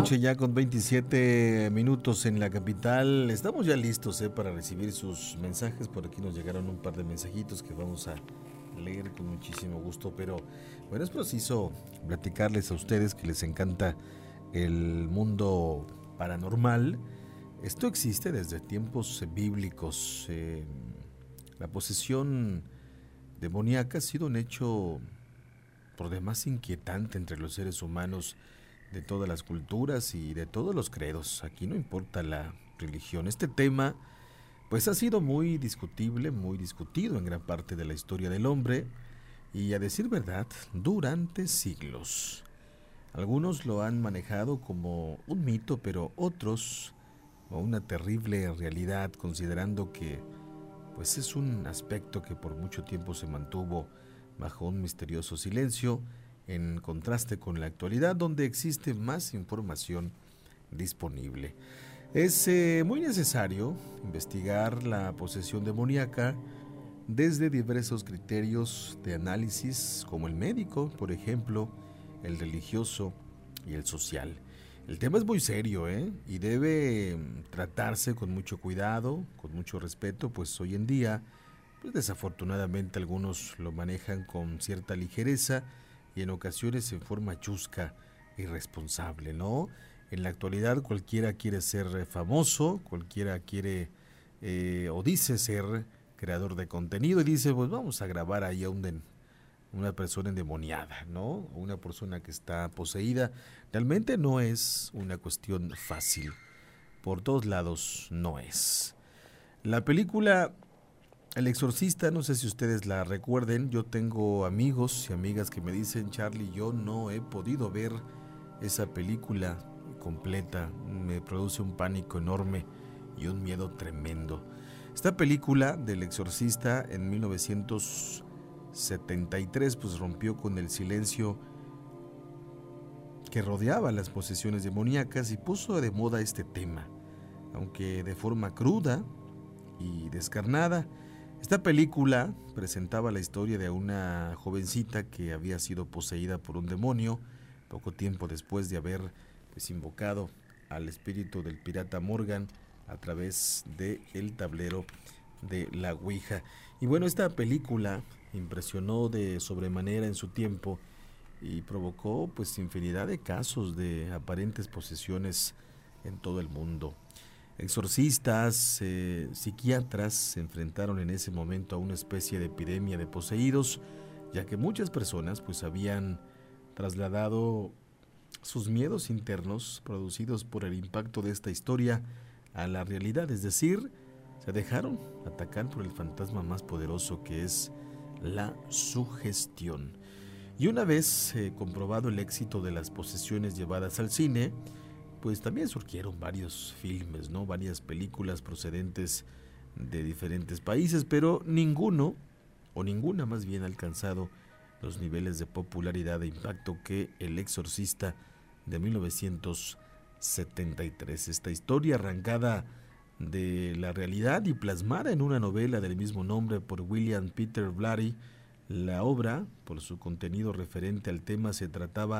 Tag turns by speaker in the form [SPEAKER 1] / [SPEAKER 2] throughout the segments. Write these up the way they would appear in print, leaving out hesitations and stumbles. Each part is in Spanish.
[SPEAKER 1] noche ya con 27 minutos en la capital. Estamos ya listos para recibir sus mensajes. Por aquí nos llegaron un par de mensajitos que vamos a leer con muchísimo gusto. Pero bueno, es preciso platicarles a ustedes que les encanta el mundo paranormal. Esto existe desde tiempos bíblicos. La posesión demoníaca ha sido un hecho por demás inquietante entre los seres humanos de todas las culturas y de todos los credos. Aquí no importa la religión. Este tema pues ha sido muy discutible, muy discutido en gran parte de la historia del hombre y, a decir verdad, durante siglos. Algunos lo han manejado como un mito, pero otros como una terrible realidad, considerando que pues es un aspecto que por mucho tiempo se mantuvo bajo un misterioso silencio, en contraste con la actualidad, donde existe más información disponible. Es muy necesario investigar la posesión demoníaca desde diversos criterios de análisis, como el médico, por ejemplo, el religioso y el social. El tema es muy serio, y debe tratarse con mucho cuidado, con mucho respeto, pues hoy en día, pues desafortunadamente algunos lo manejan con cierta ligereza y en ocasiones en forma chusca, irresponsable, ¿no? En la actualidad cualquiera quiere ser famoso, cualquiera quiere o dice ser creador de contenido y dice, pues vamos a grabar ahí a una persona endemoniada, ¿no? Una persona que está poseída. Realmente no es una cuestión fácil. Por todos lados no es. La película El Exorcista, no sé si ustedes la recuerden, yo tengo amigos y amigas que me dicen, Charlie, yo no he podido ver esa película completa, me produce un pánico enorme y un miedo tremendo. Esta película del Exorcista en 1973 pues rompió con el silencio que rodeaba las posesiones demoníacas y puso de moda este tema, aunque de forma cruda y descarnada. Esta película presentaba la historia de una jovencita que había sido poseída por un demonio poco tiempo después de haber pues invocado al espíritu del pirata Morgan a través del tablero de la Ouija. Y bueno, esta película impresionó de sobremanera en su tiempo y provocó pues infinidad de casos de aparentes posesiones en todo el mundo. Exorcistas, psiquiatras se enfrentaron en ese momento a una especie de epidemia de poseídos, ya que muchas personas pues habían trasladado sus miedos internos producidos por el impacto de esta historia a la realidad, es decir, se dejaron atacar por el fantasma más poderoso, que es la sugestión. Y una vez comprobado el éxito de las posesiones llevadas al cine, pues también surgieron varios filmes, ¿no? Varias películas procedentes de diferentes países, pero ninguno, o ninguna más bien, ha alcanzado los niveles de popularidad e impacto que El Exorcista de 1973. Esta historia arrancada de la realidad y plasmada en una novela del mismo nombre por William Peter Blatty. La obra, por su contenido referente al tema, se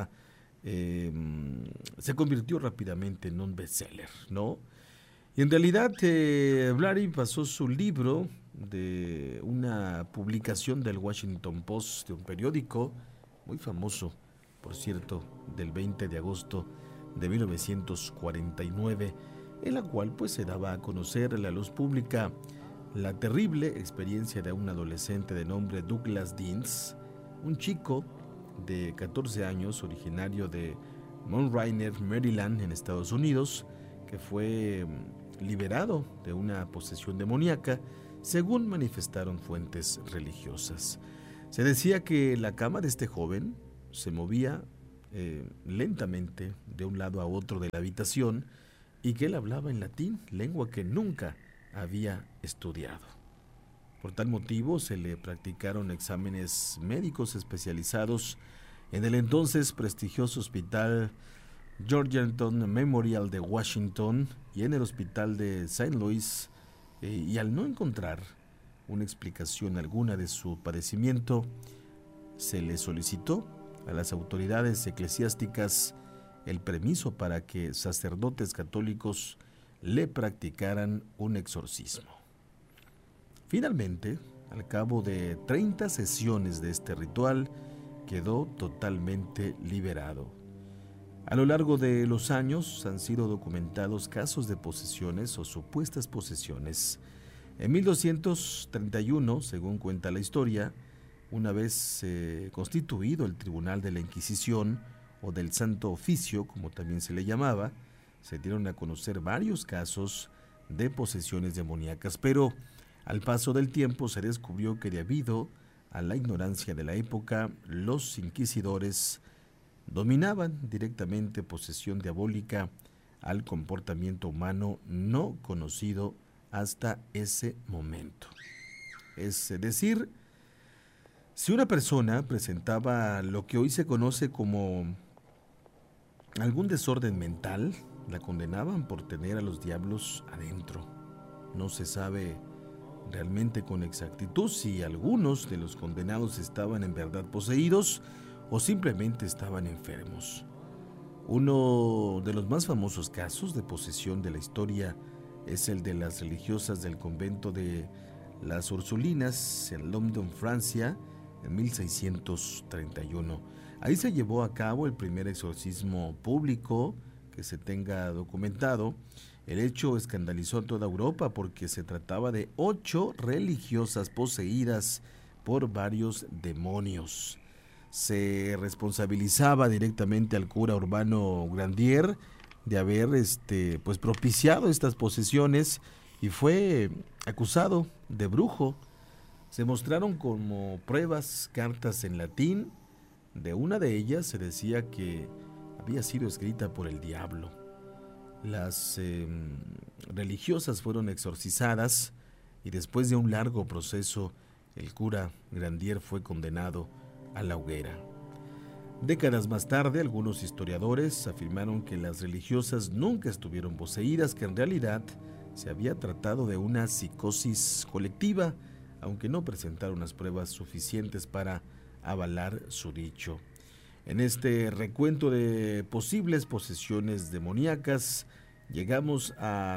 [SPEAKER 1] convirtió rápidamente en un bestseller, ¿no? Y en realidad Blatty pasó su libro de una publicación del Washington Post, de un periódico muy famoso, por cierto, del 20 de agosto de 1949, en la cual pues se daba a conocer a la luz pública la terrible experiencia de un adolescente de nombre Douglas Deans, un chico de 14 años, originario de Mount Rainier, Maryland, en Estados Unidos, que fue liberado de una posesión demoníaca, según manifestaron fuentes religiosas. Se decía que la cama de este joven se movía lentamente de un lado a otro de la habitación y que él hablaba en latín, lengua que nunca había estudiado. Por tal motivo se le practicaron exámenes médicos especializados en el entonces prestigioso hospital Georgetown Memorial de Washington y en el hospital de St. Louis, y al no encontrar una explicación alguna de su padecimiento, se le solicitó a las autoridades eclesiásticas el permiso para que sacerdotes católicos le practicaran un exorcismo. Finalmente, al cabo de 30 sesiones de este ritual, quedó totalmente liberado. A lo largo de los años han sido documentados casos de posesiones o supuestas posesiones. En 1231, según cuenta la historia, una vez constituido el Tribunal de la Inquisición o del Santo Oficio, como también se le llamaba, se dieron a conocer varios casos de posesiones demoníacas, pero al paso del tiempo se descubrió que debido a la ignorancia de la época, los inquisidores dominaban directamente posesión diabólica al comportamiento humano no conocido hasta ese momento. Es decir, si una persona presentaba lo que hoy se conoce como algún desorden mental, la condenaban por tener a los diablos adentro. No se sabe realmente con exactitud si algunos de los condenados estaban en verdad poseídos o simplemente estaban enfermos. Uno de los más famosos casos de posesión de la historia es el de las religiosas del convento de las Ursulinas en London, Francia, en 1631. Ahí se llevó a cabo el primer exorcismo público que se tenga documentado. El hecho escandalizó a toda Europa porque se trataba de 8 religiosas poseídas por varios demonios. Se responsabilizaba directamente al cura Urbano Grandier de haber propiciado estas posesiones y fue acusado de brujo. Se mostraron como pruebas cartas en latín. De una de ellas se decía que había sido escrita por el diablo. Las religiosas fueron exorcizadas y después de un largo proceso, el cura Grandier fue condenado a la hoguera. Décadas más tarde, algunos historiadores afirmaron que las religiosas nunca estuvieron poseídas, que en realidad se había tratado de una psicosis colectiva, aunque no presentaron las pruebas suficientes para avalar su dicho. En este recuento de posibles posesiones demoníacas, llegamos a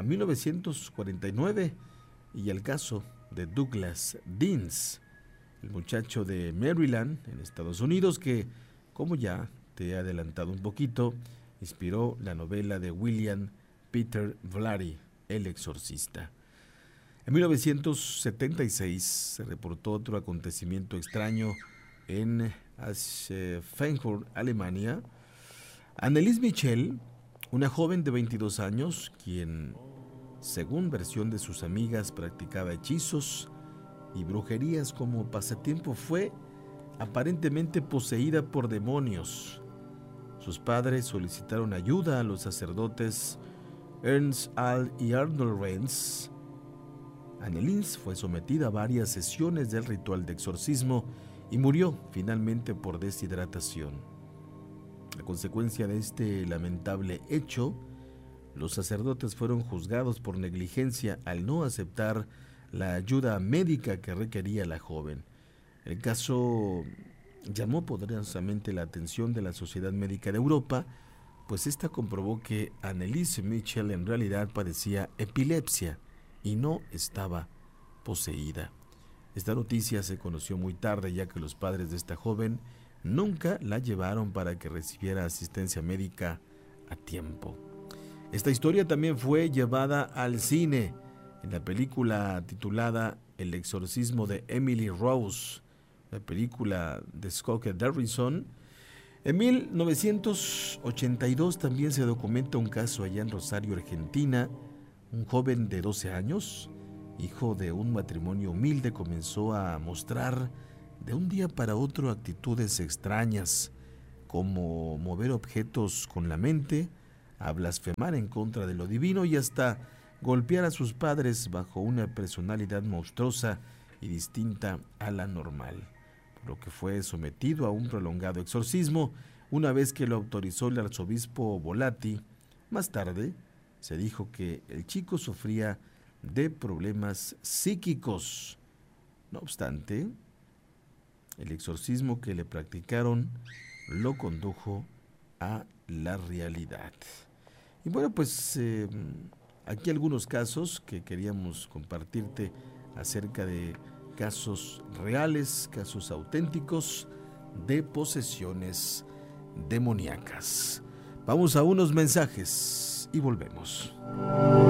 [SPEAKER 1] 1949 y al caso de Douglas Deans, el muchacho de Maryland, en Estados Unidos, que, como ya te he adelantado un poquito, inspiró la novela de William Peter Blatty, El exorcista. En 1976 se reportó otro acontecimiento extraño en Frankfurt, Alemania. Annelies Michel, una joven de 22 años, quien, según versión de sus amigas, practicaba hechizos y brujerías como pasatiempo, fue aparentemente poseída por demonios. Sus padres solicitaron ayuda a los sacerdotes Ernst Al y Arnold Renz. Annelies fue sometida a varias sesiones del ritual de exorcismo y murió finalmente por deshidratación. A consecuencia de este lamentable hecho, los sacerdotes fueron juzgados por negligencia al no aceptar la ayuda médica que requería la joven. El caso llamó poderosamente la atención de la Sociedad Médica de Europa, pues esta comprobó que Annelies Michel en realidad padecía epilepsia y no estaba poseída. Esta noticia se conoció muy tarde, ya que los padres de esta joven nunca la llevaron para que recibiera asistencia médica a tiempo. Esta historia también fue llevada al cine en la película titulada El exorcismo de Emily Rose, la película de Scott Derrickson. En 1982 también se documenta un caso allá en Rosario, Argentina. Un joven de 12 años, hijo de un matrimonio humilde, comenzó a mostrar de un día para otro actitudes extrañas, como mover objetos con la mente, a blasfemar en contra de lo divino y hasta golpear a sus padres bajo una personalidad monstruosa y distinta a la normal, por lo que fue sometido a un prolongado exorcismo una vez que lo autorizó el arzobispo Volati. Más tarde se dijo que el chico sufría de problemas psíquicos. No obstante, el exorcismo que le practicaron lo condujo a la realidad. Y bueno, pues aquí algunos casos que queríamos compartirte acerca de casos reales, casos auténticos de posesiones demoníacas. Vamos a unos mensajes y volvemos.